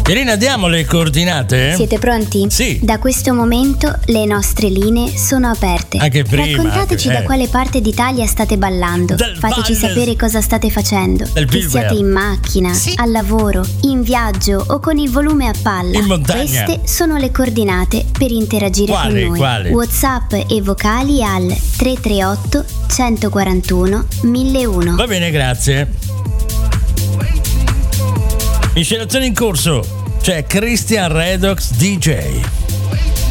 Irina, diamo le coordinate? Siete pronti? Sì. Da questo momento le nostre linee sono aperte. Anche prima. Raccontateci da quale parte d'Italia state ballando. Fateci sapere cosa state facendo. Che siate in macchina, al lavoro, in viaggio o con il volume a palla. In montagna. Queste sono le coordinate per interagire con noi. Quali? WhatsApp e vocali al 338 141 1001. Va bene, grazie. Miscelazione in corso. C'è Christian Redox DJ.